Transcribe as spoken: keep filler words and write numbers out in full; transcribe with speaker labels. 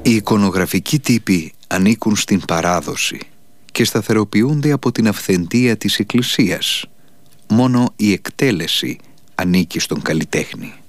Speaker 1: Οι εικονογραφικοί τύποι ανήκουν στην παράδοση και σταθεροποιούνται από την αυθεντία της Εκκλησίας. Μόνο η εκτέλεση ανήκει στον καλλιτέχνη.